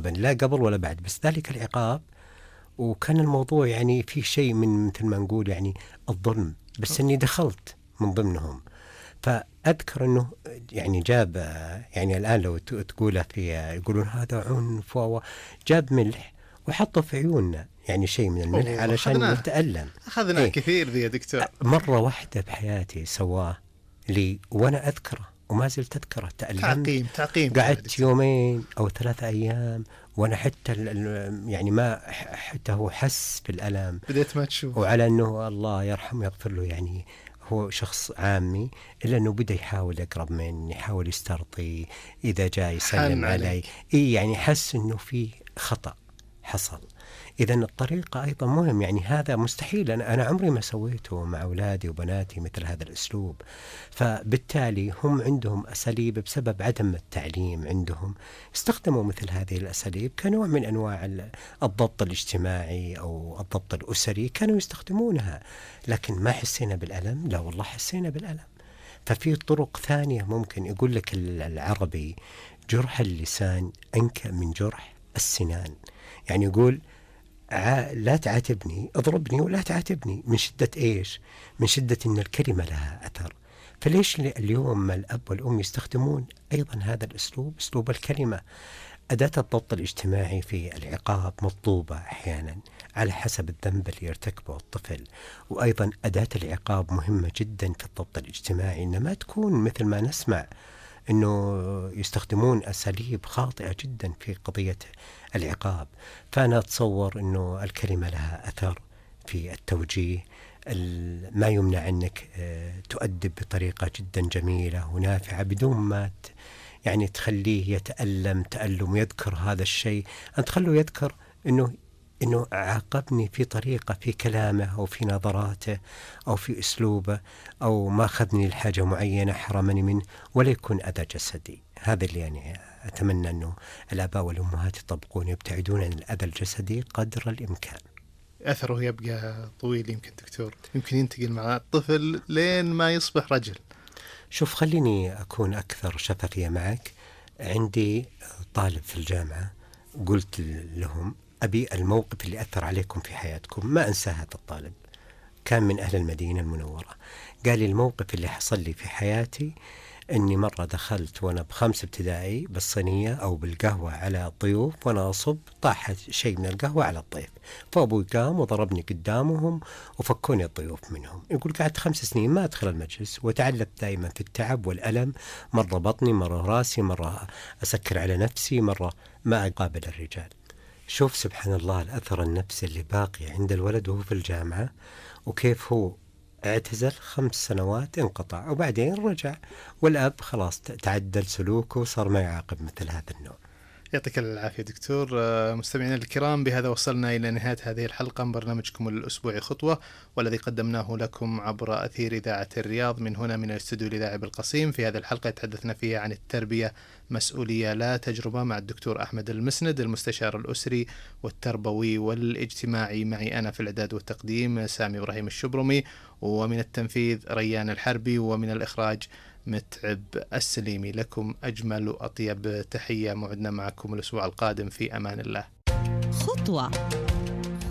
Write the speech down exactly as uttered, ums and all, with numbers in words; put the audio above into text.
عقابا لا قبل ولا بعد، بس ذلك العقاب. وكان الموضوع يعني في شيء من مثل ما نقول يعني الظلم، بس اني دخلت من ضمنهم. فأذكر أنه يعني جاب يعني الآن لو تقوله في يقولون هذا عنف، جاب ملح وحطه في عيوننا، يعني شيء من الملح علشان نتألم. أخذنا إيه؟ كثير ذي يا دكتور. مرة واحدة بحياتي سواه لي وأنا أذكره وما زلت أذكره. تألمت، تعقيم تعقيم قعدت يومين أو ثلاثة أيام وأنا حتى يعني ما حتى هو حس بالألم، بديت ما تشوف. وعلى أنه الله يرحمه يغفر له، يعني هو شخص عامي، إلا أنه بدأ يحاول يقرب مني، يحاول يسترضي إذا جاء يسلم علي. إيه يعني حس أنه في خطأ حصل. إذن الطريقة أيضا مهم، يعني هذا مستحيل أنا, أنا عمري ما سويته مع أولادي وبناتي مثل هذا الأسلوب. فبالتالي هم عندهم أساليب بسبب عدم التعليم عندهم، استخدموا مثل هذه الأساليب كنوع من أنواع الضبط الاجتماعي أو الضبط الأسري، كانوا يستخدمونها. لكن ما حسينا بالألم؟ لا والله حسينا بالألم. ففي طرق ثانية ممكن يقول لك العربي جرح اللسان أنكى من جرح السنان. يعني يقول لا تعاتبني، اضربني ولا تعاتبني، من شدة ايش؟ من شدة ان الكلمة لها اثر. فليش اليوم الاب والام يستخدمون ايضا هذا الاسلوب، اسلوب الكلمة؟ اداة الضبط الاجتماعي في العقاب مطلوبة احيانا على حسب الذنب اللي يرتكبه الطفل، وايضا اداة العقاب مهمة جدا في الضبط الاجتماعي، ان ما تكون مثل ما نسمع انه يستخدمون اساليب خاطئة جدا في قضية العقاب. فأنا أتصور أنه الكلمة لها أثر في التوجيه، ما يمنع أنك تؤدب بطريقة جدا جميلة ونافعة بدون ما يعني تخليه يتألم تألم يذكر هذا الشيء. أن تخليه يذكر أنه أنه عاقبني في طريقة في كلامه أو في نظراته أو في أسلوبه، أو ما أخذني لحاجة معينة حرمني منه، ولا يكون أذى جسدي. هذا اللي يعني أتمنى أنه الآباء والأمهات يطبقون، يبتعدون عن الأذى الجسدي قدر الإمكان. أثره يبقى طويل يمكن دكتور، يمكن ينتقل مع الطفل لين ما يصبح رجل. شوف خليني أكون أكثر شفافية معك. عندي طالب في الجامعة قلت لهم أبي الموقف اللي أثر عليكم في حياتكم، ما أنسى هذا الطالب، كان من أهل المدينة المنورة. قال لي الموقف اللي حصل لي في حياتي أني مرة دخلت وأنا بخمس ابتدائي بالصينية أو بالقهوة على الضيوف، وأنا أصب طاحت شيء من القهوة على الضيف، فأبوي قام وضربني قدامهم وفكوني الضيوف منهم. يقول قعدت خمس سنين ما أدخل المجلس، وتعلمت دائما في التعب والألم، مرة بطني مرة راسي، مرة أسكر على نفسي، مرة ما أقابل الرجال. شوف سبحان الله الأثر النفسي اللي باقي عند الولد وهو في الجامعة، وكيف هو اعتزل خمس سنوات انقطع وبعدين رجع، والأب خلاص تعدل سلوكه وصار ما يعاقب مثل هذا النوع. يعطيك العافية دكتور. مستمعينا الكرام، بهذا وصلنا إلى نهاية هذه الحلقة من برنامجكم الأسبوعي خطوة، والذي قدمناه لكم عبر أثير إذاعة الرياض من هنا من الاستوديو الإذاعي بالقصيم. في هذه الحلقة تحدثنا فيها عن التربية مسؤولية لا تجربة مع الدكتور أحمد المسند، المستشار الأسري والتربوي والاجتماعي. معي أنا في الإعداد والتقديم سامي إبراهيم الشبرمي، ومن التنفيذ ريان الحربي، ومن الإخراج متعب السليمي. لكم أجمل وأطيب تحية، موعدنا معكم الأسبوع القادم في أمان الله. خطوة